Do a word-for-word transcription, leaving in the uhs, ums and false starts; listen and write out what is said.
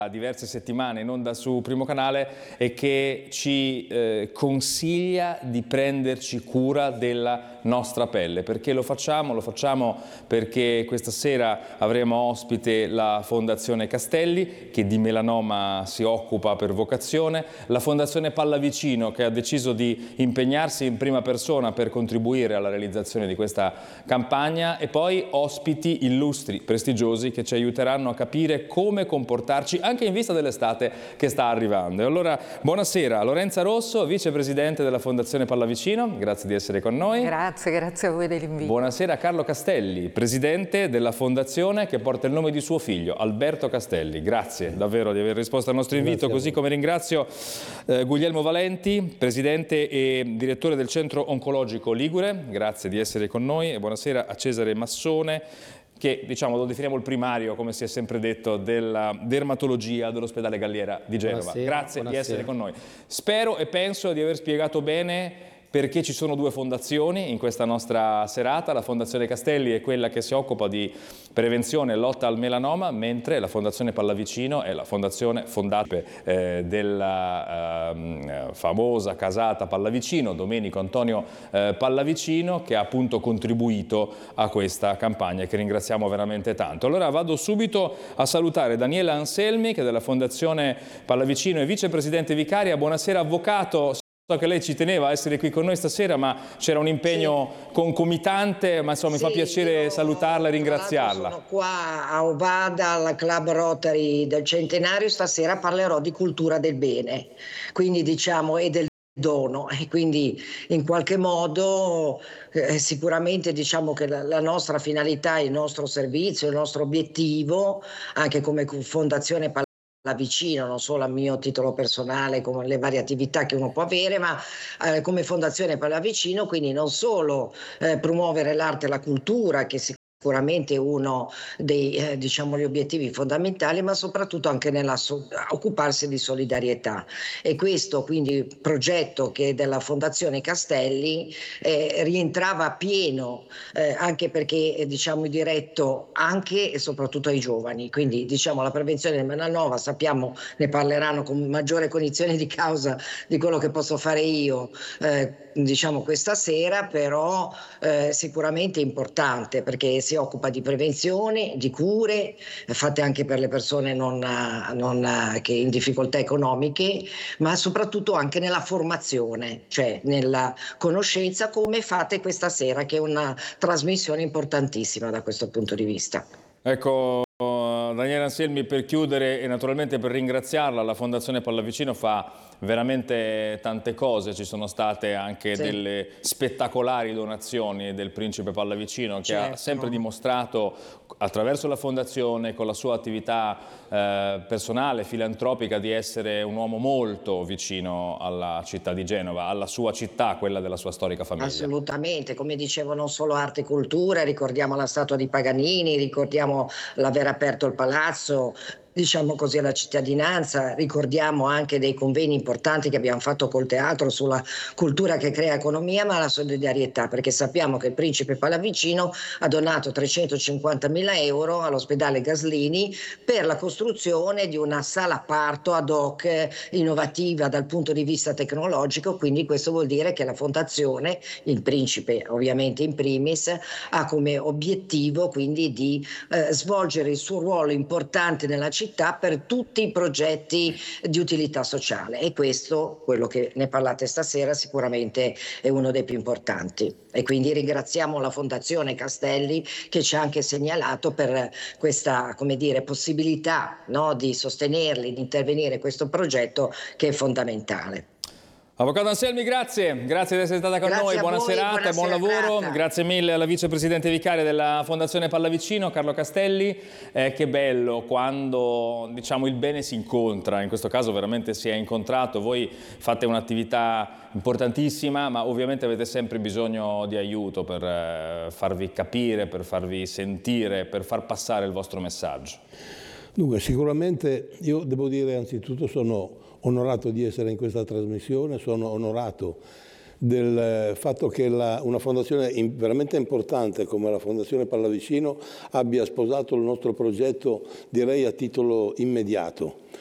diverse settimane in onda su Primo Canale e che ci eh, consiglia di prenderci cura della nostra pelle. Perché lo facciamo? Lo facciamo perché questa sera avremo ospite la Fondazione Castelli, che di melanoma si occupa per vocazione, la Fondazione Pallavicino, che ha deciso di impegnarsi in prima persona per contribuire alla realizzazione di questa campagna, e poi ospiti illustri, prestigiosi, che ci aiuteranno a capire come comportarci anche in vista dell'estate che sta arrivando. E allora, buonasera, Lorenza Rosso, vicepresidente della Fondazione Pallavicino, grazie di essere con noi. Grazie, grazie a voi dell'invito. Buonasera Carlo Castelli, presidente della Fondazione che porta il nome di suo figlio, Alberto Castelli. Grazie davvero di aver risposto al nostro invito, così come ringrazio eh, Guglielmo Valenti, presidente e direttore del Centro Oncologico Ligure, grazie di essere con noi, e buonasera a Cesare Massone, che diciamo lo definiamo il primario, come si è sempre detto, della dermatologia dell'ospedale Galliera di Genova. Buonasera, Grazie buonasera. di essere con noi. Spero e penso di aver spiegato bene perché ci sono due fondazioni in questa nostra serata. La Fondazione Castelli è quella che si occupa di prevenzione e lotta al melanoma, mentre la Fondazione Pallavicino è la fondazione fondata eh, della eh, famosa casata Pallavicino, Domenico Antonio eh, Pallavicino, che ha appunto contribuito a questa campagna, che ringraziamo veramente tanto. Allora vado subito a salutare Daniela Anselmi, che è della Fondazione Pallavicino e vicepresidente vicaria. Buonasera avvocato. So che lei ci teneva a essere qui con noi stasera, ma c'era un impegno sì. concomitante, ma insomma sì, mi fa piacere salutarla e ringraziarla. Sono qua a Ovada, al Club Rotary del Centenario. Stasera parlerò di cultura del bene, quindi diciamo e del dono, e quindi in qualche modo eh, sicuramente diciamo che la, la nostra finalità, il nostro servizio, il nostro obiettivo, anche come Fondazione Pallavicino, Pallavicino, non solo a mio titolo personale, come le varie attività che uno può avere, ma eh, come Fondazione Pallavicino, quindi non solo eh, promuovere l'arte e la cultura, che si sicuramente uno dei eh, diciamo gli obiettivi fondamentali, ma soprattutto anche nella so- occuparsi di solidarietà. E questo quindi progetto che della Fondazione Castelli eh, rientrava a pieno eh, anche perché è diciamo diretto anche e soprattutto ai giovani, quindi diciamo la prevenzione del melanoma, sappiamo, ne parleranno con maggiore cognizione di causa di quello che posso fare io eh, diciamo questa sera, però eh, sicuramente importante perché si occupa di prevenzione, di cure fatte anche per le persone non, non, che in difficoltà economiche, ma soprattutto anche nella formazione, cioè nella conoscenza, come fate questa sera, che è una trasmissione importantissima da questo punto di vista. Ecco, Daniela Anselmi, per chiudere e naturalmente per ringraziarla, la Fondazione Pallavicino fa veramente tante cose. Ci sono state anche sì. delle spettacolari donazioni del principe Pallavicino, che certo. ha sempre dimostrato attraverso la Fondazione, con la sua attività eh, personale, filantropica, di essere un uomo molto vicino alla città di Genova, alla sua città, quella della sua storica famiglia. Assolutamente, come dicevo, non solo arte e cultura, ricordiamo la statua di Paganini, ricordiamo l'aver aperto il palazzo, diciamo così, alla cittadinanza, ricordiamo anche dei convegni importanti che abbiamo fatto col teatro sulla cultura che crea economia, ma la solidarietà, perché sappiamo che il principe Pallavicino ha donato trecentocinquantamila euro all'ospedale Gaslini per la costruzione di una sala parto ad hoc innovativa dal punto di vista tecnologico, quindi questo vuol dire che la fondazione, il principe ovviamente in primis, ha come obiettivo quindi di eh, svolgere il suo ruolo importante nella città città per tutti i progetti di utilità sociale, e questo, quello che ne parlate stasera, sicuramente è uno dei più importanti, e quindi ringraziamo la Fondazione Castelli che ci ha anche segnalato per questa, come dire, possibilità, no, di sostenerli, di intervenire in questo progetto che è fondamentale. Avvocato Anselmi, grazie, grazie di essere stata con grazie noi, buona voi, serata, buona buon serata. lavoro, grazie mille alla vicepresidente vicaria della Fondazione Pallavicino, Carlo Castelli. Eh, che bello quando diciamo il bene si incontra, in questo caso veramente si è incontrato. Voi fate un'attività importantissima, ma ovviamente avete sempre bisogno di aiuto per eh, farvi capire, per farvi sentire, per far passare il vostro messaggio. Dunque, sicuramente io devo dire anzitutto sono onorato di essere in questa trasmissione, sono onorato del fatto che la, una fondazione in, veramente importante come la Fondazione Pallavicino abbia sposato il nostro progetto, direi a titolo immediato.